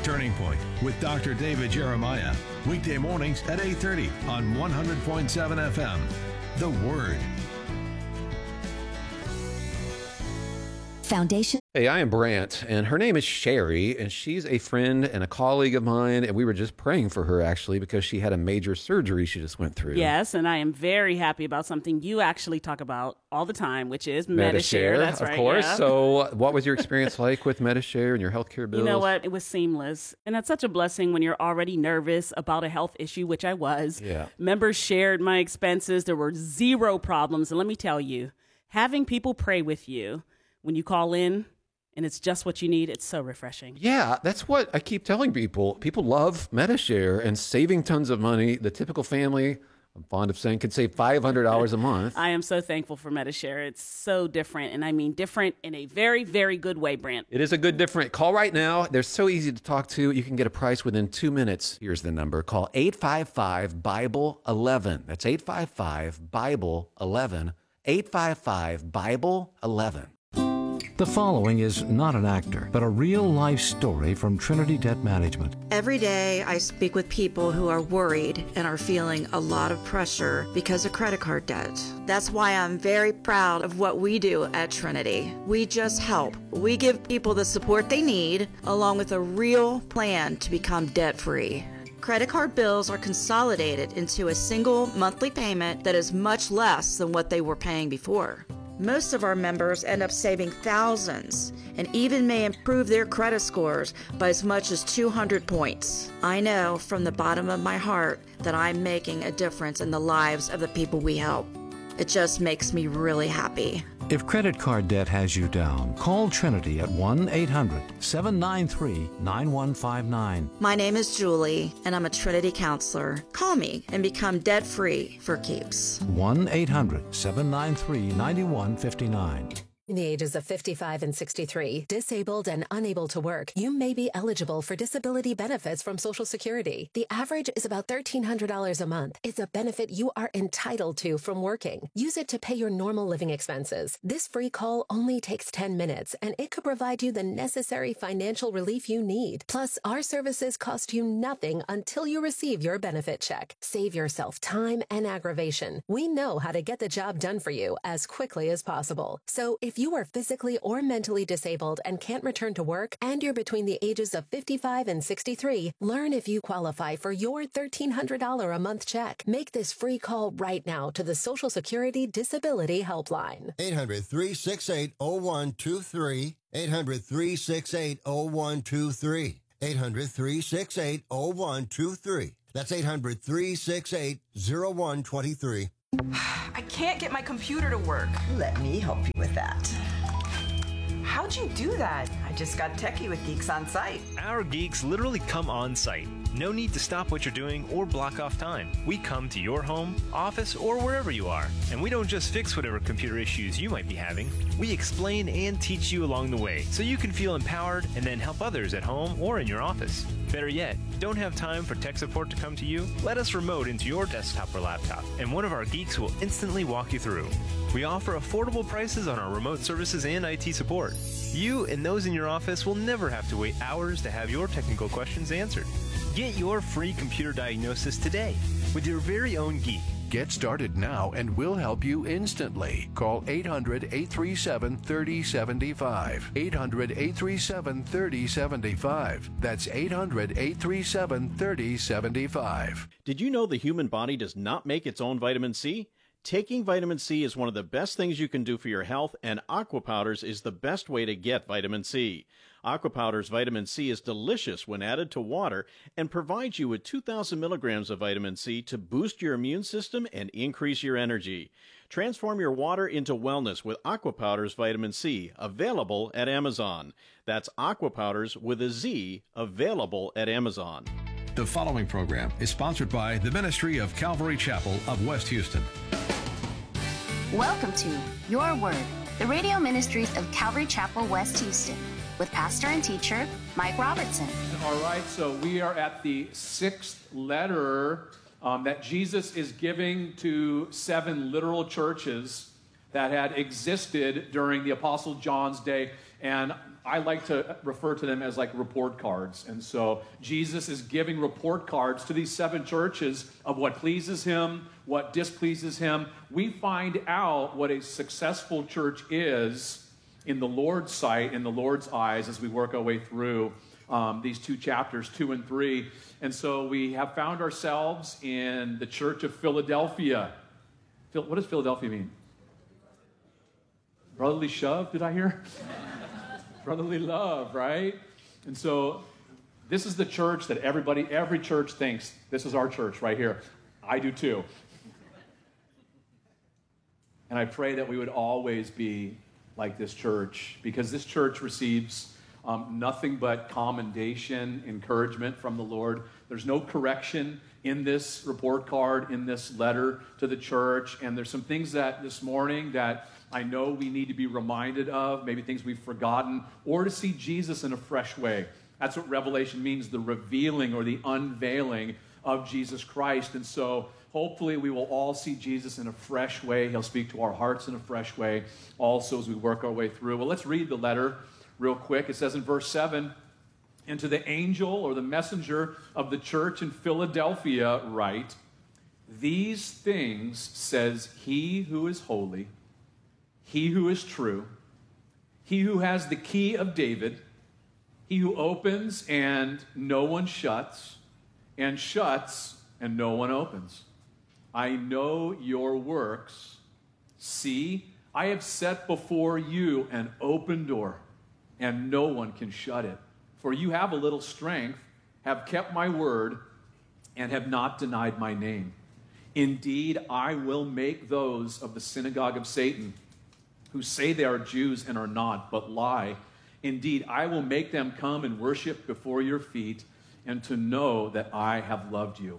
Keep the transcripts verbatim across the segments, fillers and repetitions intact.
Turning Point with Doctor David Jeremiah. Weekday mornings at eight thirty on one hundred point seven F M. The Word. Foundation. Hey, I am Brant, and her name is Sherry, and she's a friend and a colleague of mine, and we were just praying for her, actually, because she had a major surgery she just went through. Yes, and I am very happy about something you actually talk about all the time, which is Medi-Share. Medi-Share, That's of right, course. yeah. So what was your experience like with Medi-Share and your healthcare bills? You know what? It was seamless. And that's such a blessing when you're already nervous about a health issue, which I was. Yeah. Members shared my expenses. There were zero problems. And let me tell you, having people pray with you when you call in, and it's just what you need, it's so refreshing. Yeah, that's what I keep telling people. People love Medi-Share and saving tons of money. The typical family, I'm fond of saying, could save five hundred dollars a month. I am so thankful for Medi-Share. It's so different, and I mean different in a very, very good way, Brant. It is a good different. Call right now. They're so easy to talk to. You can get a price within two minutes. Here's the number. Call eight five five, Bible eleven. That's eight five five, Bible eleven. eight five five, Bible eleven. The following is not an actor, but a real-life story from Trinity Debt Management. Every day I speak with people who are worried and are feeling a lot of pressure because of credit card debt. That's why I'm very proud of what we do at Trinity. We just help. We give people the support they need, along with a real plan to become debt-free. Credit card bills are consolidated into a single monthly payment that is much less than what they were paying before. Most of our members end up saving thousands and even may improve their credit scores by as much as two hundred points. I know from the bottom of my heart that I'm making a difference in the lives of the people we help. It just makes me really happy. If credit card debt has you down, call Trinity at one eight hundred, seven nine three, nine one five nine. My name is Julie, and I'm a Trinity counselor. Call me and become debt-free for keeps. one eight hundred, seven nine three, nine one five nine. In the ages of fifty-five and sixty-three, disabled and unable to work, you may be eligible for disability benefits from Social Security. The average is about thirteen hundred dollars a month. It's a benefit you are entitled to from working. Use it to pay your normal living expenses. This free call only takes ten minutes, and it could provide you the necessary financial relief you need. Plus, our services cost you nothing until you receive your benefit check. Save yourself time and aggravation. We know how to get the job done for you as quickly as possible. So if you are physically or mentally disabled and can't return to work, and you're between the ages of fifty-five and sixty-three, learn if you qualify for your thirteen hundred dollars a month check. Make this free call right now to the Social Security Disability Helpline. eight hundred, three six eight, zero one two three. eight hundred, three six eight, zero one two three. eight hundred, three six eight, zero one two three. That's eight hundred, three six eight, zero one two three. I can't get my computer to work. Let me help you with that. How'd you do that? I just got techie with Geeks on Site. Our geeks literally come on site. No need to stop what you're doing or block off time. We come to your home, office, or wherever you are. And we don't just fix whatever computer issues you might be having. We explain and teach you along the way so you can feel empowered and then help others at home or in your office. Better yet, don't have time for tech support to come to you? Let us remote into your desktop or laptop, and one of our geeks will instantly walk you through. We offer affordable prices on our remote services and I T support. You and those in your office will never have to wait hours to have your technical questions answered. Get your free computer diagnosis today with your very own geek. Get started now and we'll help you instantly. Call eight hundred, eight three seven, three oh seven five. eight hundred, eight three seven, three oh seven five. That's eight hundred, eight three seven, three oh seven five. Did you know the human body does not make its own vitamin C? Taking vitamin C is one of the best things you can do for your health, and Aqua Powders is the best way to get vitamin C. Aqua Powders vitamin C is delicious when added to water and provides you with two thousand milligrams of vitamin C to boost your immune system and increase your energy. Transform your water into wellness with Aqua Powders vitamin C, available at Amazon. That's Aqua Powders with a Z, available at Amazon. The following program is sponsored by the Ministry of Calvary Chapel of West Houston. Welcome to Your Word, the radio ministries of Calvary Chapel, West Houston, with pastor and teacher Mike Robertson. All right, so we are at the sixth letter um, that Jesus is giving to seven literal churches that had existed during the Apostle John's day. And I like to refer to them as like report cards. And so Jesus is giving report cards to these seven churches of what pleases him, what displeases him. We find out what a successful church is in the Lord's sight, in the Lord's eyes, as we work our way through um, these two chapters, two and three. And so we have found ourselves in the church of Philadelphia. What does Philadelphia mean? Brotherly shove, did I hear? Brotherly love, right? And so this is the church that everybody, every church thinks, this is our church right here. I do too. And I pray that we would always be like this church, because this church receives um, nothing but commendation, encouragement from the Lord. There's no correction in this report card, in this letter to the church. And there's some things that this morning that I know we need to be reminded of, maybe things we've forgotten, or to see Jesus in a fresh way. That's what Revelation means, the revealing or the unveiling of Jesus Christ. And so hopefully we will all see Jesus in a fresh way. He'll speak to our hearts in a fresh way also as we work our way through. Well, let's read the letter real quick. It says in verse seven, "And to the angel or the messenger of the church in Philadelphia write, these things says he who is holy, he who is true, he who has the key of David, he who opens and no one shuts, and shuts and no one opens. I know your works. See, I have set before you an open door, and no one can shut it. For you have a little strength, have kept my word, and have not denied my name. Indeed, I will make those of the synagogue of Satan, who say they are Jews and are not, but lie. Indeed, I will make them come and worship before your feet, and to know that I have loved you.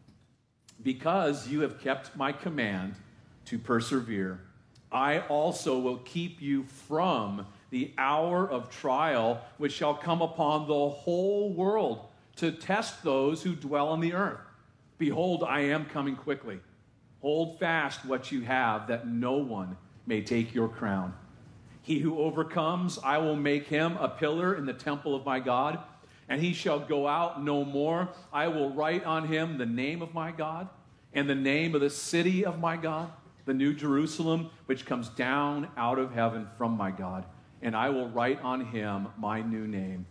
Because you have kept my command to persevere, I also will keep you from the hour of trial which shall come upon the whole world to test those who dwell on the earth. Behold, I am coming quickly. Hold fast what you have, that no one may take your crown. He who overcomes, I will make him a pillar in the temple of my God, and he shall go out no more. I will write on him the name of my God and the name of the city of my God, the new Jerusalem, which comes down out of heaven from my God. And I will write on him my new name.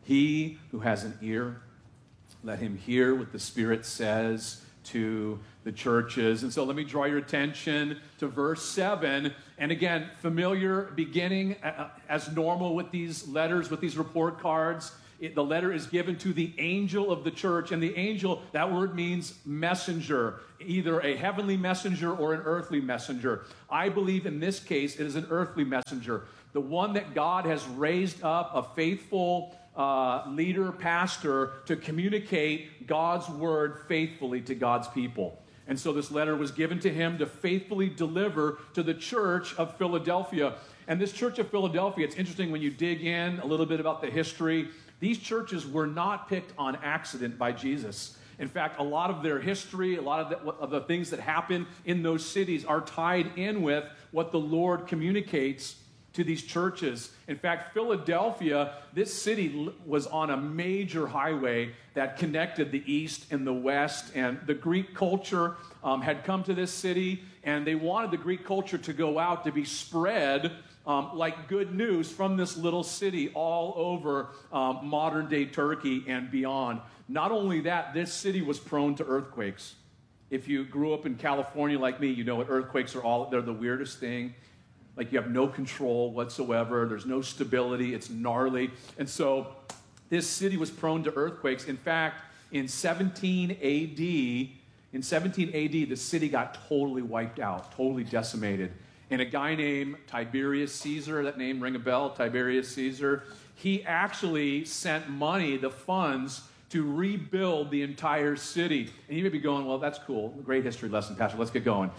He who has an ear, let him hear what the Spirit says to the churches. And so let me draw your attention to verse seven. And again, familiar beginning uh, as normal with these letters, with these report cards. It, the letter is given to the angel of the church. And the angel, that word means messenger, either a heavenly messenger or an earthly messenger. I believe in this case it is an earthly messenger, the one that God has raised up, a faithful uh, leader, pastor, to communicate God's word faithfully to God's people. And so this letter was given to him to faithfully deliver to the church of Philadelphia. And this church of Philadelphia, it's interesting when you dig in a little bit about the history. These churches were not picked on accident by Jesus. In fact, a lot of their history, a lot of the, of the things that happen in those cities are tied in with what the Lord communicates to these churches. In fact, Philadelphia, this city was on a major highway that connected the east and the west, and the Greek culture um, had come to this city, and they wanted the Greek culture to go out to be spread um, like good news from this little city all over um, modern-day Turkey and beyond. Not only that, this city was prone to earthquakes. If you grew up in California like me, you know what earthquakes are all, they're the weirdest thing. Like you have no control whatsoever. There's no stability. It's gnarly. And so this city was prone to earthquakes. In fact, in seventeen A D, in seventeen A D, the city got totally wiped out, totally decimated. And a guy named Tiberius Caesar, that name ring a bell, Tiberius Caesar, he actually sent money, the funds, to rebuild the entire city. And you may be going, well, that's cool. Great history lesson, Pastor. Let's get going.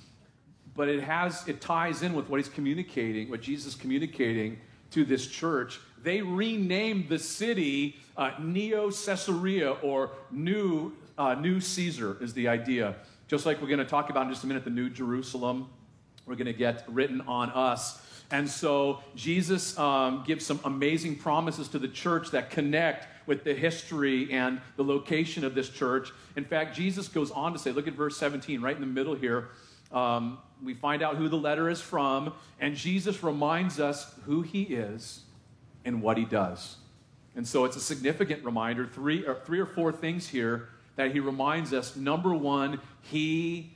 But it has, it ties in with what he's communicating, what Jesus is communicating to this church. They renamed the city uh, Neo Caesarea, or New uh, New Caesar is the idea. Just like we're going to talk about in just a minute, the New Jerusalem, we're going to get written on us. And so Jesus um, gives some amazing promises to the church that connect with the history and the location of this church. In fact, Jesus goes on to say, look at verse seventeen, right in the middle here. Um, we find out who the letter is from, and Jesus reminds us who he is and what he does. And so it's a significant reminder, three or, three or four things here that he reminds us. Number one, he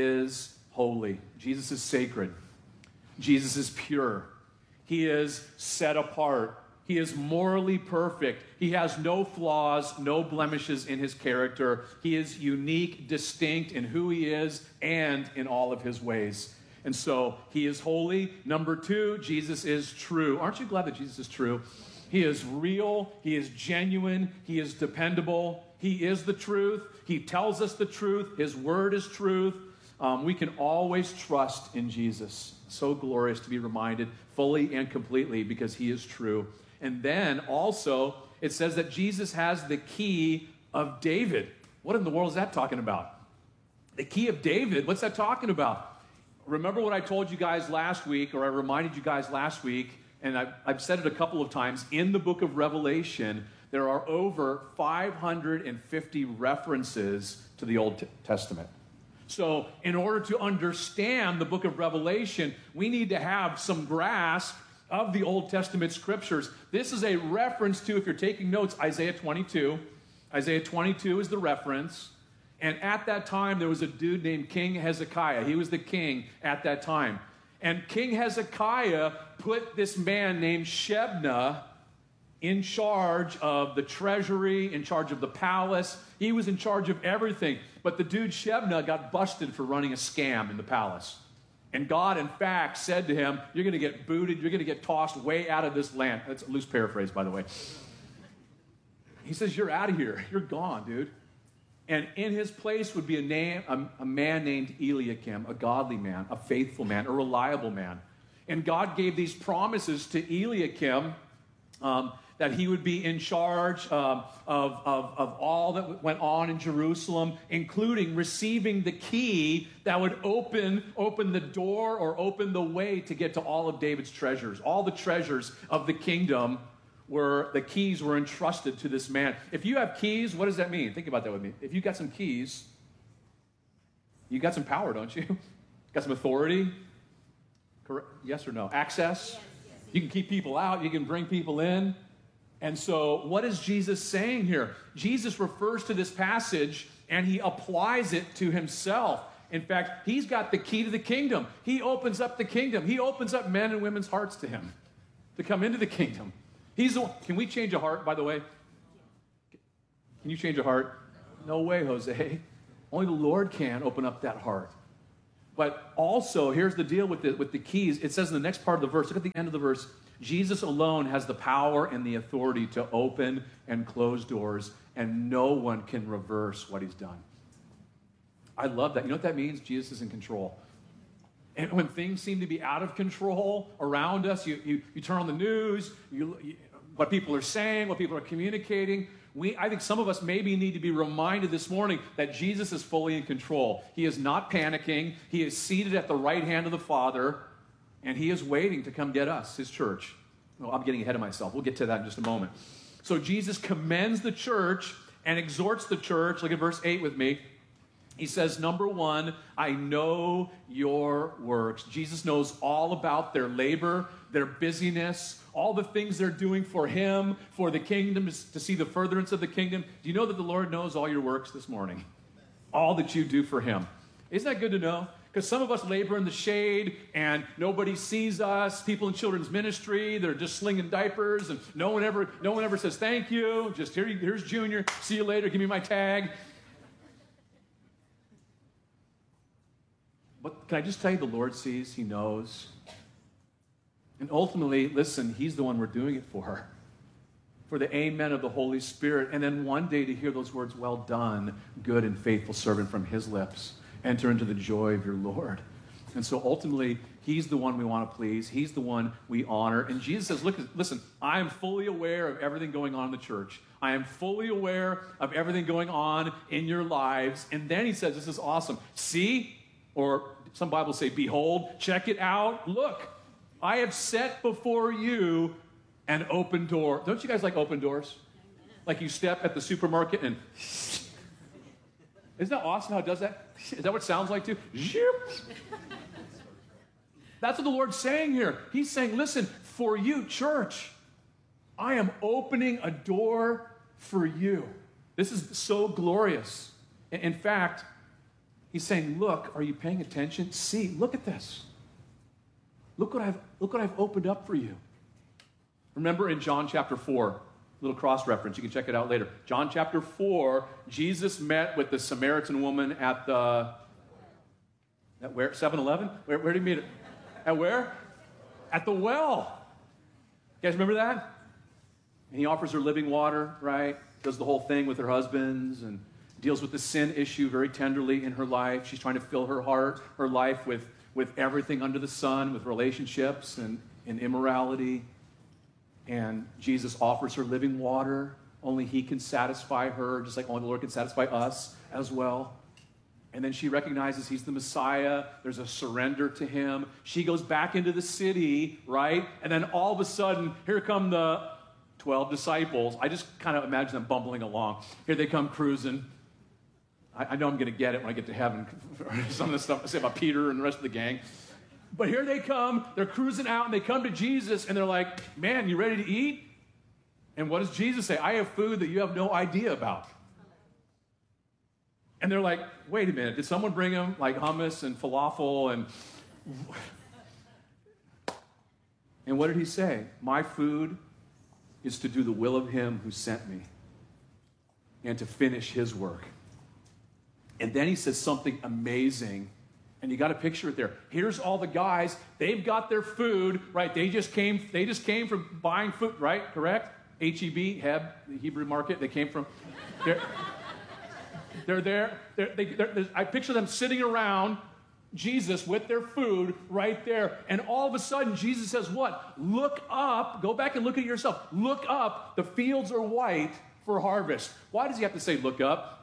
is holy. Jesus is sacred. Jesus is pure. He is set apart. He is morally perfect. He has no flaws, no blemishes in his character. He is unique, distinct in who he is and in all of his ways. And so he is holy. Number two, Jesus is true. Aren't you glad that Jesus is true? He is real. He is genuine. He is dependable. He is the truth. He tells us the truth. His word is truth. Um, we can always trust in Jesus. So glorious to be reminded fully and completely because he is true. And then also, it says that Jesus has the key of David. What in the world is that talking about? The key of David, what's that talking about? Remember what I told you guys last week, or I reminded you guys last week, and I've, I've said it a couple of times. In the book of Revelation, there are over five hundred fifty references to the Old Testament. So in order to understand the book of Revelation, we need to have some grasp of the Old Testament scriptures. This is a reference to, if you're taking notes, Isaiah twenty-two. Isaiah twenty-two is the reference. And at that time, there was a dude named King Hezekiah. He was the king at that time. And King Hezekiah put this man named Shebna in charge of the treasury, in charge of the palace. He was in charge of everything. But the dude Shebna got busted for running a scam in the palace. And God, in fact, said to him, you're going to get booted, you're going to get tossed way out of this land. That's a loose paraphrase, by the way. He says, you're out of here. You're gone, dude. And in his place would be a, name, a, a man named Eliakim, a godly man, a faithful man, a reliable man. And God gave these promises to Eliakim um, that he would be in charge um, of, of, of all that went on in Jerusalem, including receiving the key that would open, open the door or open the way to get to all of David's treasures. All the treasures of the kingdom were, the keys were entrusted to this man. If you have keys, what does that mean? Think about that with me. If you got some keys, you got some power, don't you? Got some authority? Correct? Yes or no? Access? Yes, yes. You can keep people out. You can bring people in. And so what is Jesus saying here? Jesus refers to this passage and he applies it to himself. In fact, he's got the key to the kingdom. He opens up the kingdom. He opens up men and women's hearts to him to come into the kingdom. He's the, can we change a heart, by the way? Can you change a heart? No way, Jose. Only the Lord can open up that heart. But also, here's the deal with the, with the keys. It says in the next part of the verse, look at the end of the verse, Jesus alone has the power and the authority to open and close doors, and no one can reverse what he's done. I love that. You know what that means? Jesus is in control. And when things seem to be out of control around us, you, you, you turn on the news, you, you, what people are saying, what people are communicating. We, I think some of us maybe need to be reminded this morning that Jesus is fully in control. He is not panicking. He is seated at the right hand of the Father, and he is waiting to come get us, his church. Well, I'm getting ahead of myself. We'll get to that in just a moment. So Jesus commends the church and exhorts the church. Look at verse eight with me. He says, number one, I know your works. Jesus knows all about their labor, their busyness, all the things they're doing for him, for the kingdom, to see the furtherance of the kingdom. Do you know that the Lord knows all your works this morning? All that you do for him. Isn't that good to know? Because some of us labor in the shade and nobody sees us. People in children's ministry, they're just slinging diapers and no one ever, no one ever says thank you. Just here, here's Junior. See you later. Give me my tag. But can I just tell you, the Lord sees, he knows. And ultimately, listen, he's the one we're doing it for. For the amen of the Holy Spirit. And then one day to hear those words, well done, good and faithful servant, from his lips. Enter into the joy of your Lord. And so ultimately, he's the one we want to please. He's the one we honor. And Jesus says, look, listen, I am fully aware of everything going on in the church. I am fully aware of everything going on in your lives. And then he says, this is awesome. See, or some Bibles say, behold, check it out, look. I have set before you an open door. Don't you guys like open doors? Like you step at the supermarket and... Isn't that awesome how it does that? Is that what it sounds like too? That's what the Lord's saying here. He's saying, listen, for you, church, I am opening a door for you. This is so glorious. In fact, he's saying, look, are you paying attention? See, look at this. Look what I've, look what I've opened up for you. Remember in John chapter four, little cross-reference. You can check it out later. John chapter four, Jesus met with the Samaritan woman at the, at where? seven eleven? Where, where did he meet her? At where? At the well. You guys remember that? And he offers her living water, right? Does the whole thing with her husbands and deals with the sin issue very tenderly in her life. She's trying to fill her heart, her life with, with everything under the sun, with relationships and, and immorality. And Jesus offers her living water. Only he can satisfy her, just like only the Lord can satisfy us as well. And then she recognizes he's the Messiah. There's a surrender to him. She goes back into the city, right? And then all of a sudden, here come the twelve disciples. I just kind of imagine them bumbling along. Here they come cruising. I, I know I'm going to get it when I get to heaven. Some of the stuff I say about Peter and the rest of the gang. But here they come, they're cruising out, and they come to Jesus, and they're like, man, you ready to eat? And what does Jesus say? I have food that you have no idea about. And they're like, wait a minute, did someone bring them like hummus and falafel? And, and what did he say? My food is to do the will of him who sent me and to finish his work. And then he says something amazing. And you got to picture it there. Here's all the guys. They've got their food, right? They just came, they just came from buying food, right? Correct? H E B, Heb, the Hebrew market. They came from... They're, they're there. They're, they, they're, I picture them sitting around Jesus with their food right there. And all of a sudden, Jesus says what? Look up. Go back and look at yourself. Look up. The fields are white for harvest. Why does he have to say look up?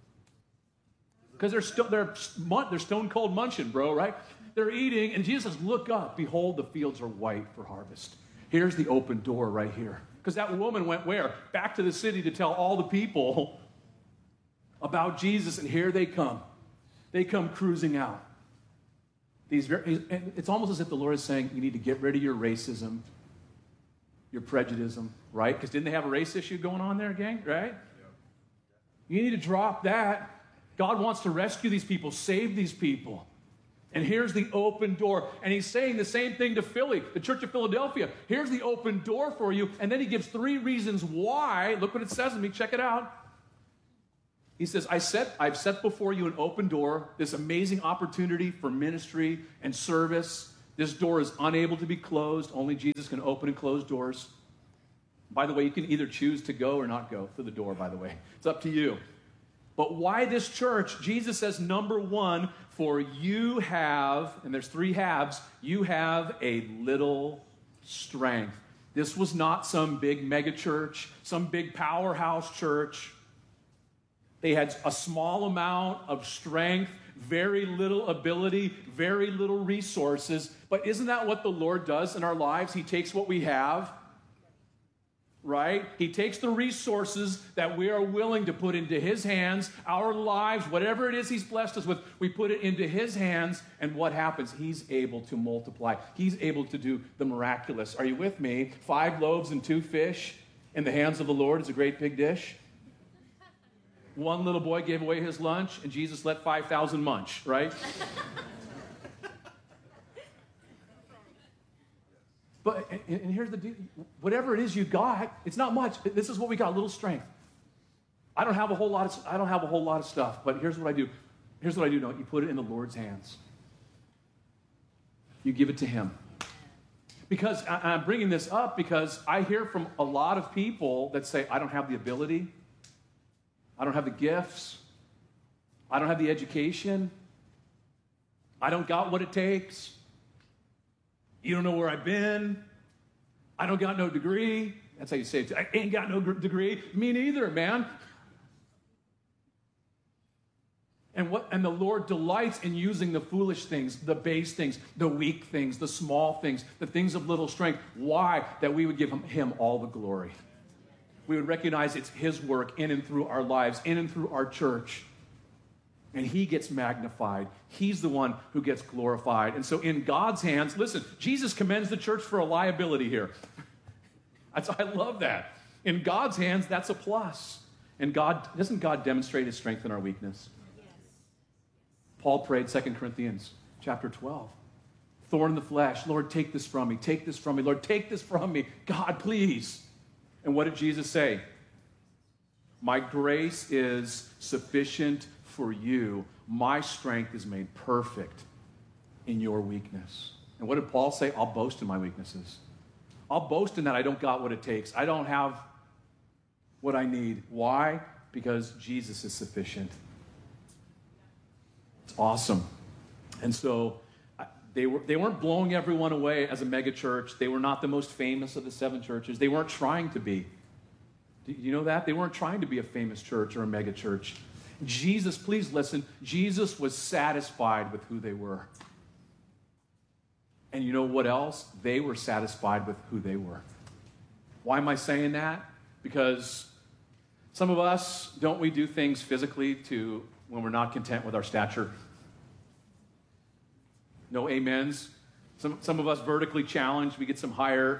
Because they're, st- they're, they're stone cold munching, bro, right? They're eating, and Jesus says, look up. Behold, the fields are white for harvest. Here's the open door right here. Because that woman went where? Back to the city to tell all the people about Jesus, and here they come. They come cruising out. These very, and it's almost as if the Lord is saying, you need to get rid of your racism, your prejudice, right? Because didn't they have a race issue going on there, gang, right? You need to drop that. God wants to rescue these people, save these people. And here's the open door. And he's saying the same thing to Philly, the Church of Philadelphia. Here's the open door for you. And then he gives three reasons why. Look what it says to me. Check it out. He says, I set, I've set before you an open door, this amazing opportunity for ministry and service. This door is unable to be closed. Only Jesus can open and close doors. By the way, you can either choose to go or not go through the door, by the way. It's up to you. But why this church? Jesus says, number one, for you have, and there's three haves, you have a little strength. This was not some big mega church, some big powerhouse church. They had a small amount of strength, very little ability, very little resources. But isn't that what the Lord does in our lives? He takes what we have, right? He takes the resources that we are willing to put into his hands, our lives, whatever it is he's blessed us with, we put it into his hands, and what happens? He's able to multiply. He's able to do the miraculous. Are you with me? Five loaves and two fish in the hands of the Lord is a great big dish. One little boy gave away his lunch, and Jesus let five thousand munch, right? But, and, and here's the deal. Whatever it is you got, it's not much. This is what we got, a little strength. I don't have a whole lot of, I don't have a whole lot of stuff, but here's what I do. Here's what I do know. You put it in the Lord's hands. You give it to him. Because I, I'm bringing this up because I hear from a lot of people that say, I don't have the ability. I don't have the gifts. I don't have the education. I don't got what it takes. You don't know where I've been. I don't got no degree. That's how you say it. I ain't got no degree. Me neither, man. And what and the Lord delights in using the foolish things, the base things, the weak things, the small things, the things of little strength. Why? That we would give him, him all the glory. We would recognize it's his work in and through our lives, in and through our church. And he gets magnified. He's the one who gets glorified. And so in God's hands, listen, Jesus commends the church for a liability here. That's, I love that. In God's hands, that's a plus. And God, doesn't God demonstrate his strength in our weakness? Yes. Paul prayed, Second Corinthians chapter twelve. Thorn in the flesh. Lord, take this from me. Take this from me. Lord, take this from me. God, please. And what did Jesus say? My grace is sufficient for you. My strength is made perfect in your weakness. And what did Paul say? I'll boast in my weaknesses. I'll boast in that I don't got what it takes. I don't have what I need. Why? Because Jesus is sufficient. It's awesome. And so they, were, they weren't blowing everyone away as a mega church. They were not the most famous of the seven churches. They weren't trying to be. Do you know that? They weren't trying to be a famous church or a mega church. Jesus, please listen, Jesus was satisfied with who they were. And you know what else? They were satisfied with who they were. Why am I saying that? Because some of us, don't we do things physically to when we're not content with our stature? No amens. Some, some of us vertically challenged, we get some higher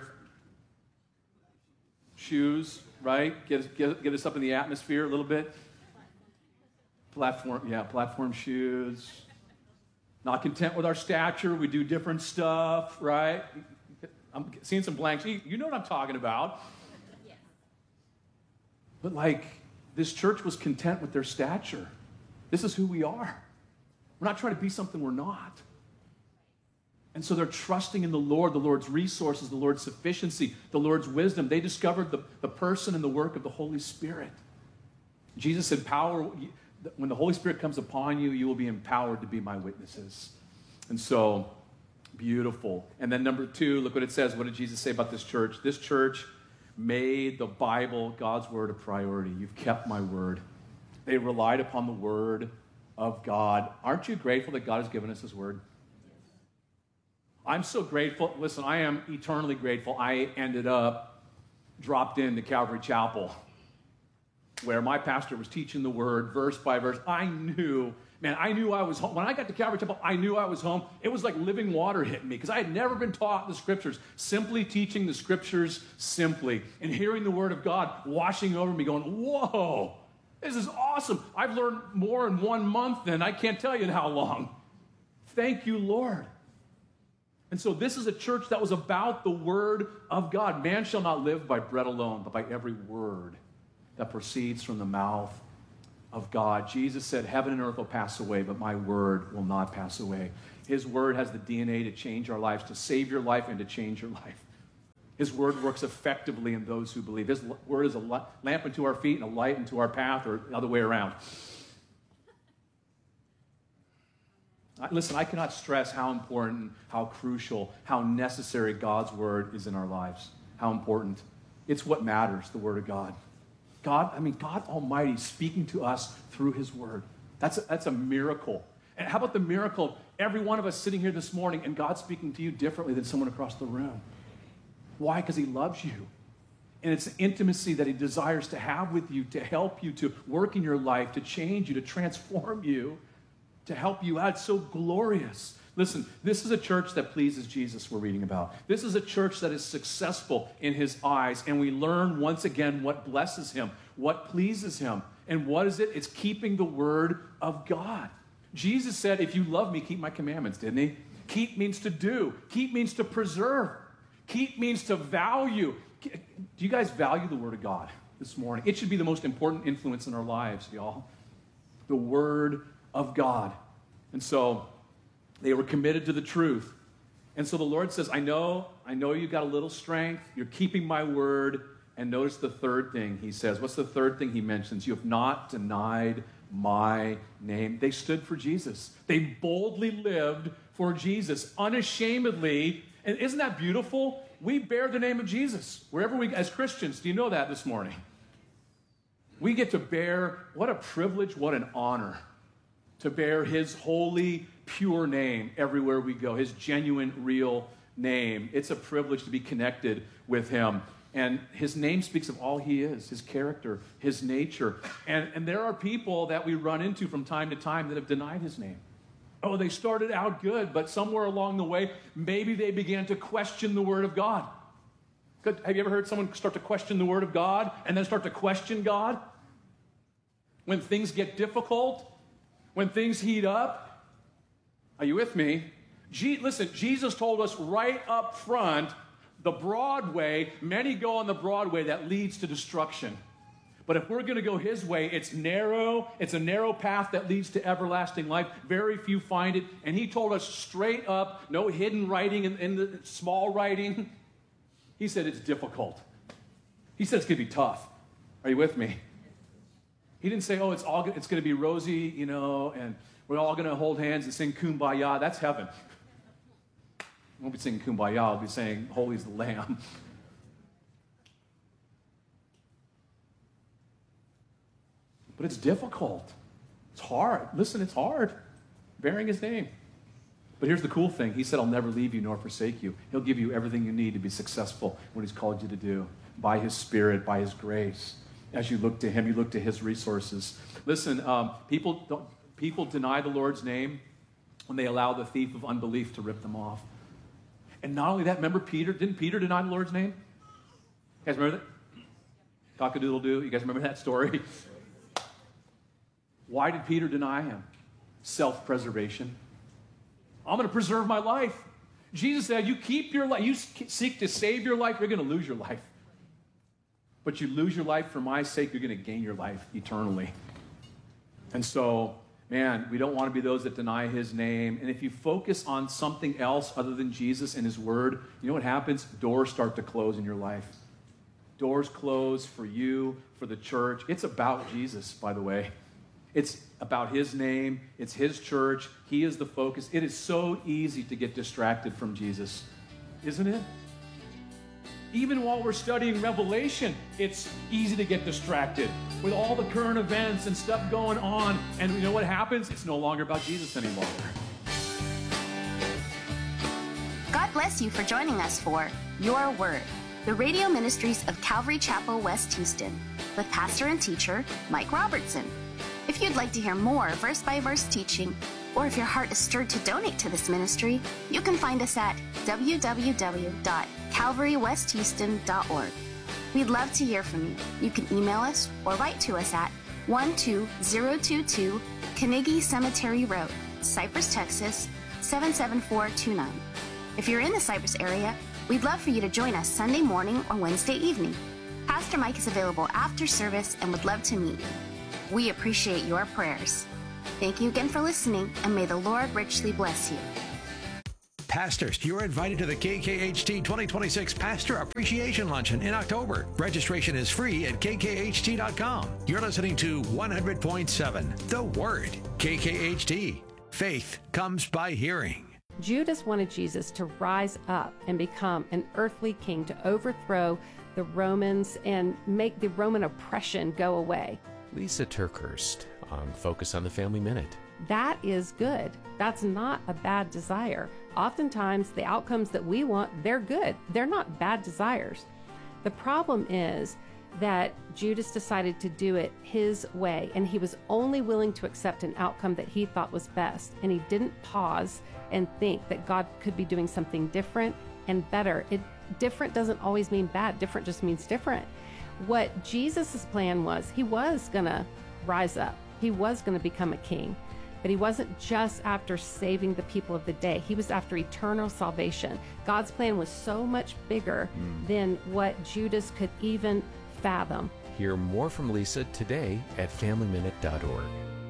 shoes, right? Get us, get, get us up in the atmosphere a little bit. Platform, yeah, platform shoes. Not content with our stature, we do different stuff, right? I'm seeing some blanks. You know what I'm talking about. Yes. But like, this church was content with their stature. This is who we are. We're not trying to be something we're not. And so they're trusting in the Lord, the Lord's resources, the Lord's sufficiency, the Lord's wisdom. They discovered the, the person and the work of the Holy Spirit. Jesus said, power... when the Holy Spirit comes upon you, you will be empowered to be my witnesses. And so, beautiful. And then number two, look what it says. What did Jesus say about this church? This church made the Bible, God's word, a priority. You've kept my word. They relied upon the word of God. Aren't you grateful that God has given us his word? I'm so grateful. Listen, I am eternally grateful. I ended up dropped into Calvary Chapel, where my pastor was teaching the word verse by verse. I knew, man, I knew I was home. When I got to Calvary Chapel, I knew I was home. It was like living water hitting me because I had never been taught the scriptures. Simply teaching the scriptures simply and hearing the word of God washing over me going, whoa, this is awesome. I've learned more in one month than I can't tell you in how long. Thank you, Lord. And so this is a church that was about the word of God. Man shall not live by bread alone, but by every word that proceeds from the mouth of God. Jesus said, heaven and earth will pass away, but my word will not pass away. His word has the D N A to change our lives, to save your life and to change your life. His word works effectively in those who believe. His word is a lamp unto our feet and a light unto our path, or the other way around. Listen, I cannot stress how important, how crucial, how necessary God's word is in our lives. How important. It's what matters, the word of God. God, I mean, God Almighty speaking to us through his word. That's a, that's a miracle. And how about the miracle of every one of us sitting here this morning and God speaking to you differently than someone across the room? Why? Because he loves you. And it's an intimacy that he desires to have with you, to help you, to work in your life, to change you, to transform you, to help you out. It's so glorious. Listen, this is a church that pleases Jesus we're reading about. This is a church that is successful in his eyes, and we learn once again what blesses him, what pleases him. And what is it? It's keeping the word of God. Jesus said, if you love me, keep my commandments, didn't he? Keep means to do. Keep means to preserve. Keep means to value. Do you guys value the word of God this morning? It should be the most important influence in our lives, y'all. The word of God. And so they were committed to the truth. And so the Lord says, I know, I know you've got a little strength. You're keeping my word. And notice the third thing he says. What's the third thing he mentions? You have not denied my name. They stood for Jesus. They boldly lived for Jesus, unashamedly. And isn't that beautiful? We bear the name of Jesus wherever we, as Christians. Do you know that this morning? We get to bear, what a privilege, what an honor, to bear his holy, pure name everywhere we go, his genuine, real name. It's a privilege to be connected with him. And his name speaks of all he is, his character, his nature. And, and there are people that we run into from time to time that have denied his name. Oh, they started out good, but somewhere along the way, maybe they began to question the word of God. Good. Have you ever heard someone start to question the word of God and then start to question God? When things get difficult, when things heat up, are you with me? Je- listen, Jesus told us right up front, the broad way, many go on the broad way that leads to destruction. But if we're going to go his way, it's narrow. It's a narrow path that leads to everlasting life. Very few find it. And he told us straight up, no hidden writing in, in the small writing. He said it's difficult. He said it's going to be tough. Are you with me? He didn't say, oh, it's all it's going to be rosy, you know, and we're all going to hold hands and sing Kumbaya. That's heaven. I won't be singing Kumbaya. I'll be saying, holy is the Lamb. But it's difficult. It's hard. Listen, it's hard. Bearing his name. But here's the cool thing. He said, I'll never leave you nor forsake you. He'll give you everything you need to be successful, what he's called you to do, by his Spirit, by his grace. As you look to him, you look to his resources. Listen, um, people, don't, people deny the Lord's name when they allow the thief of unbelief to rip them off. And not only that, remember Peter? Didn't Peter deny the Lord's name? You guys remember that? Cock-a-doodle-doo. You guys remember that story? Why did Peter deny him? Self-preservation. I'm going to preserve my life. Jesus said, you keep your life, you seek to save your life, you're going to lose your life. But you lose your life for my sake, you're going to gain your life eternally. And so, man, we don't want to be those that deny his name. And if you focus on something else other than Jesus and his word, you know what happens? Doors start to close in your life. Doors close for you, for the church. It's about Jesus, by the way. It's about his name. It's his church. He is the focus. It is so easy to get distracted from Jesus, isn't it? Even while we're studying Revelation, it's easy to get distracted with all the current events and stuff going on. And you know what happens? It's no longer about Jesus any longer. God bless you for joining us for Your Word, the radio ministries of Calvary Chapel, West Houston, with pastor and teacher Mike Robertson. If you'd like to hear more verse-by-verse teaching, or if your heart is stirred to donate to this ministry, you can find us at w w w dot calvary west houston dot org. We'd love to hear from you. You can email us or write to us at one two zero two two Carnegie Cemetery Road, Cypress, Texas seven seven four two nine. If you're in the Cypress area, we'd love for you to join us Sunday morning or Wednesday evening. Pastor Mike is available after service and would love to meet you. We appreciate your prayers. Thank you again for listening, and may the Lord richly bless you. Pastors, you're invited to the K K H T twenty twenty-six Pastor Appreciation Luncheon in October. Registration is free at k k h t dot com. You're listening to one hundred point seven, The Word. K K H T. Faith comes by hearing. Judas wanted Jesus to rise up and become an earthly king to overthrow the Romans and make the Roman oppression go away. Lisa Turkhurst on Focus on the Family Minute. That is good. That's not a bad desire. Oftentimes, the outcomes that we want, they're good. They're not bad desires. The problem is that Judas decided to do it his way, and he was only willing to accept an outcome that he thought was best, and he didn't pause and think that God could be doing something different and better. It different doesn't always mean bad. Different just means different. What Jesus' plan was, he was going to rise up. He was going to become a king. But he wasn't just after saving the people of the day. He was after eternal salvation. God's plan was so much bigger mm. than what Judas could even fathom. Hear more from Lisa today at family minute dot org.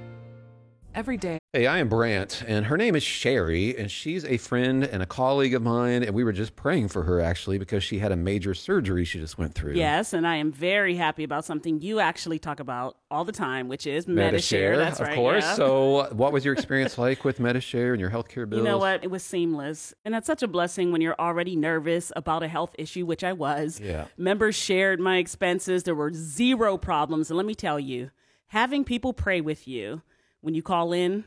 Every day. Hey, I am Brant, and her name is Sherry, and she's a friend and a colleague of mine, and we were just praying for her, actually, because she had a major surgery she just went through. Yes, and I am very happy about something you actually talk about all the time, which is Medi-Share. Medi-Share, That's of right, course. yeah. So what was your experience like with Medi-Share and your healthcare bills? You know what? It was seamless. And that's such a blessing when you're already nervous about a health issue, which I was. Yeah. Members shared my expenses. There were zero problems. And let me tell you, having people pray with you when you call in,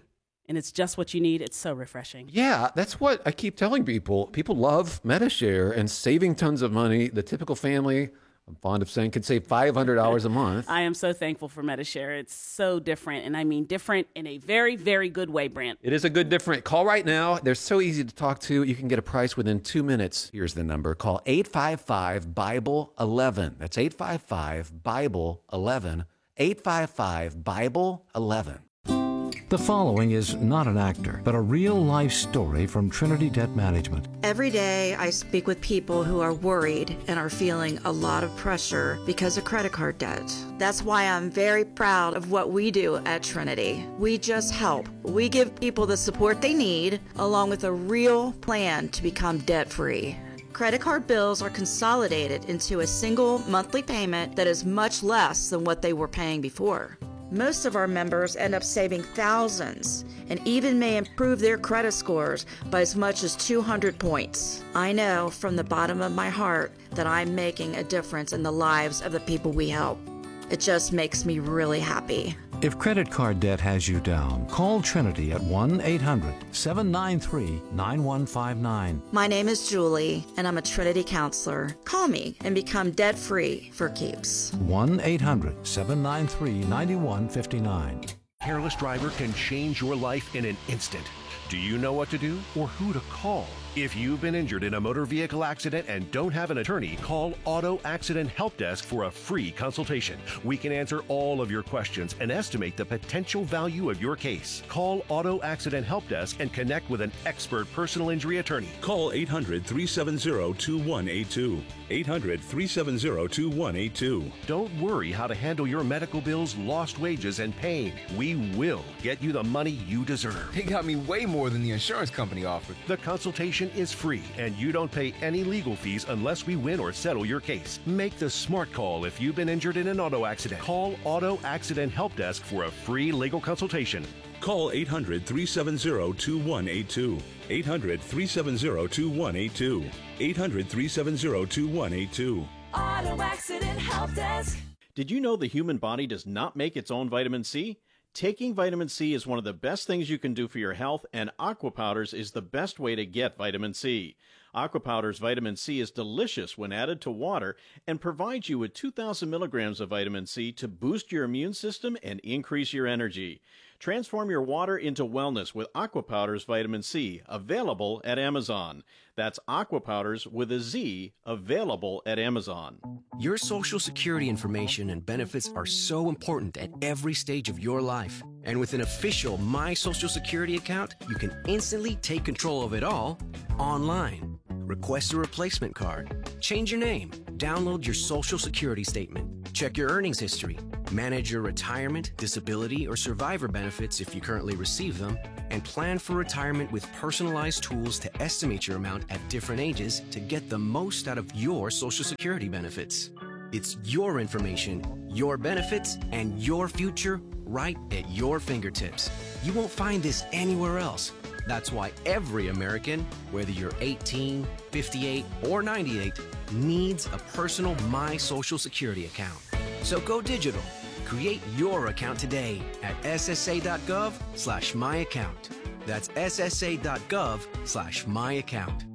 and it's just what you need. It's so refreshing. Yeah, that's what I keep telling people. People love Medi-Share and saving tons of money. The typical family, I'm fond of saying, could save five hundred dollars a month. I am so thankful for Medi-Share. It's so different, and I mean different in a very, very good way, Brant. It is a good different. Call right now. They're so easy to talk to. You can get a price within two minutes. Here's the number. Call eight five five, Bible eleven. That's eight five five, Bible eleven. eight five five, Bible eleven. The following is not an actor, but a real-life story from Trinity Debt Management. Every day I speak with people who are worried and are feeling a lot of pressure because of credit card debt. That's why I'm very proud of what we do at Trinity. We just help. We give people the support they need, along with a real plan to become debt-free. Credit card bills are consolidated into a single monthly payment that is much less than what they were paying before. Most of our members end up saving thousands and even may improve their credit scores by as much as two hundred points. I know from the bottom of my heart that I'm making a difference in the lives of the people we help. It just makes me really happy. If credit card debt has you down, call Trinity at one eight hundred, seven nine three, nine one five nine. My name is Julie, and I'm a Trinity counselor. Call me and become debt-free for keeps. one eight hundred, seven nine three, nine one five nine. Careless driver can change your life in an instant. Do you know what to do or who to call? If you've been injured in a motor vehicle accident and don't have an attorney, call Auto Accident Help Desk for a free consultation. We can answer all of your questions and estimate the potential value of your case. Call Auto Accident Help Desk and connect with an expert personal injury attorney. Call eight hundred, three seven zero, two one eight two. eight hundred, three seven zero, two one eight two. Don't worry how to handle your medical bills, lost wages, and pain. We will get you the money you deserve. They got me way more than the insurance company offered. The consultation is free, and you don't pay any legal fees unless we win or settle your case. Make the smart call if you've been injured in an auto accident. Call Auto Accident Help Desk for a free legal consultation. Call eight hundred, three seven zero, two one eight two. eight hundred, three seven zero, two one eight two. eight hundred, three seven zero, two one eight two. Auto Accident Help Desk. Did you know the human body does not make its own vitamin C? Taking vitamin C is one of the best things you can do for your health, and Aqua Powders is the best way to get vitamin C. Aqua Powders vitamin C is delicious when added to water and provides you with two thousand milligrams of vitamin C to boost your immune system and increase your energy. Transform your water into wellness with Aqua Powders Vitamin C, available at Amazon. That's Aqua Powders with a Z, available at Amazon. Your Social Security information and benefits are so important at every stage of your life. And with an official My Social Security account, you can instantly take control of it all online. Request a replacement card, change your name, download your Social Security statement, check your earnings history, manage your retirement, disability, or survivor benefits if you currently receive them, and plan for retirement with personalized tools to estimate your amount at different ages to get the most out of your Social Security benefits. It's your information, your benefits, and your future right at your fingertips. You won't find this anywhere else. That's why every American, whether you're eighteen, fifty-eight, or ninety-eight, needs a personal My Social Security account. So go digital. Create your account today at ssa.gov slash my account. That's ssa.gov slash my account.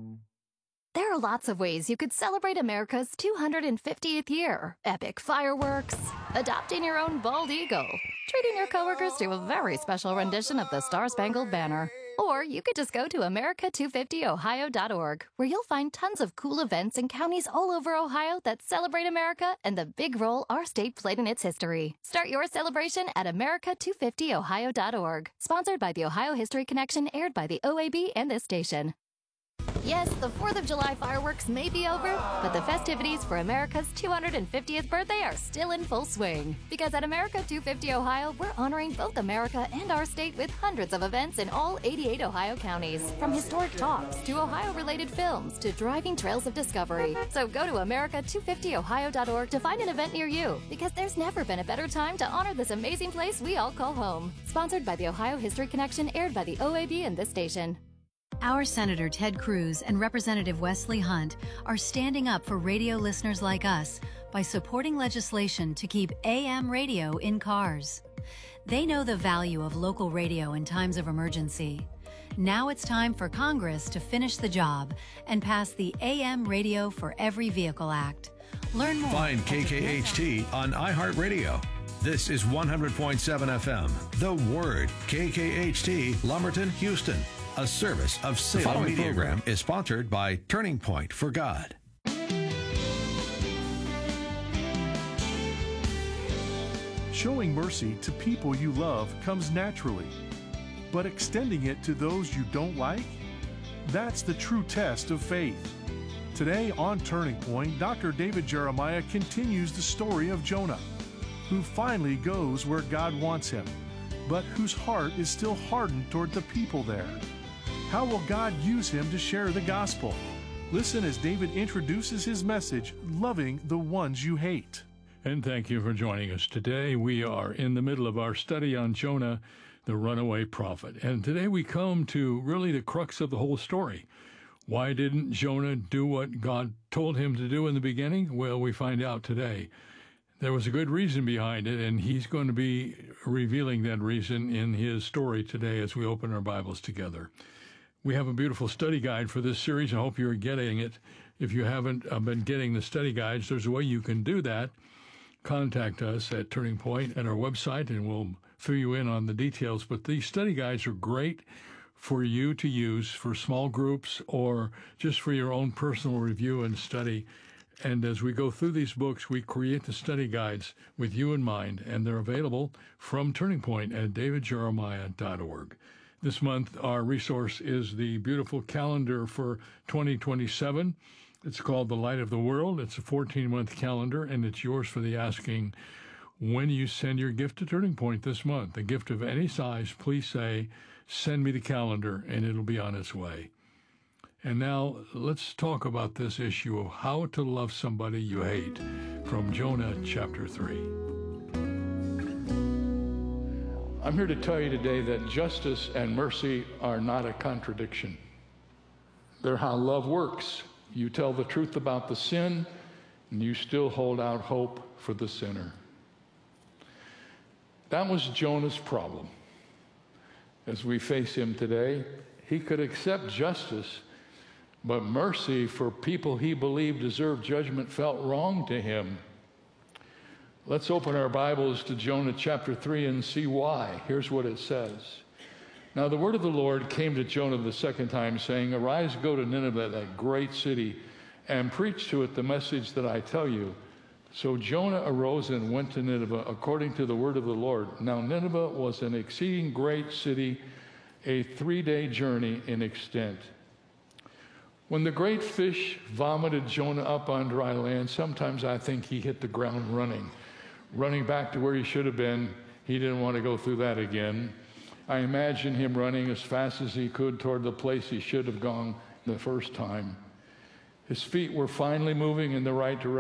There are lots of ways you could celebrate America's two hundred fiftieth year. Epic fireworks, adopting your own bald eagle, treating your coworkers to a very special rendition of the Star-Spangled Banner. Or you could just go to America two fifty ohio dot org, where you'll find tons of cool events in counties all over Ohio that celebrate America and the big role our state played in its history. Start your celebration at America two fifty ohio dot org. Sponsored by the Ohio History Connection, aired by the O A B and this station. Yes, the fourth of July fireworks may be over, but the festivities for America's two hundred fiftieth birthday are still in full swing. Because at America two fifty Ohio, we're honoring both America and our state with hundreds of events in all eighty-eight Ohio counties. From historic talks to Ohio-related films to driving trails of discovery. So go to America two fifty ohio dot org to find an event near you, because there's never been a better time to honor this amazing place we all call home. Sponsored by the Ohio History Connection, aired by the O A B and this station. Our Senator Ted Cruz and Representative Wesley Hunt are standing up for radio listeners like us by supporting legislation to keep A M radio in cars. They know the value of local radio in times of emergency. Now it's time for Congress to finish the job and pass the A M Radio for Every Vehicle Act. Learn more. Find K K H T on iHeartRadio. This is one hundred point seven F M. The Word, K K H T, Lumberton, Houston. A service of Salem. The following program is sponsored by Turning Point for God. Showing mercy to people you love comes naturally, but extending it to those you don't like? That's the true test of faith. Today on Turning Point, Doctor David Jeremiah continues the story of Jonah, who finally goes where God wants him, but whose heart is still hardened toward the people there. How will God use him to share the gospel? Listen as David introduces his message, Loving the Ones You Hate. And thank you for joining us today. We are in the middle of our study on Jonah, the runaway prophet. And today we come to really the crux of the whole story. Why didn't Jonah do what God told him to do in the beginning? Well, we find out today. There was a good reason behind it, and he's going to be revealing that reason in his story today as we open our Bibles together. We have a beautiful study guide for this series. I hope you're getting it. If you haven't uh, been getting the study guides, there's a way you can do that. Contact us at Turning Point at our website, and we'll fill you in on the details. But these study guides are great for you to use for small groups or just for your own personal review and study. And as we go through these books, we create the study guides with you in mind, and they're available from Turning Point at david jeremiah dot org. This month, our resource is the beautiful calendar for twenty twenty-seven. It's called The Light of the World. It's a fourteen-month calendar, and it's yours for the asking. When you send your gift to Turning Point this month, a gift of any size, please say, send me the calendar, and it'll be on its way. And now let's talk about this issue of how to love somebody you hate from Jonah chapter three. I'm here to tell you today that justice and mercy are not a contradiction. They're how love works. You tell the truth about the sin, and you still hold out hope for the sinner. That was Jonah's problem. As we face him today, he could accept justice, but mercy for people he believed deserved judgment felt wrong to him. Let's open our Bibles to Jonah chapter three and see why. Here's what it says. Now the word of the Lord came to Jonah the second time, saying, Arise, go to Nineveh, that great city, and preach to it the message that I tell you. So Jonah arose and went to Nineveh according to the word of the Lord. Now Nineveh was an exceeding great city, a three-day journey in extent. When the great fish vomited Jonah up on dry land, sometimes I think he hit the ground running, running back to where he should have been. He didn't want to go through that again. I imagine him running as fast as he could toward the place he should have gone the first time. His feet were finally moving in the right direction.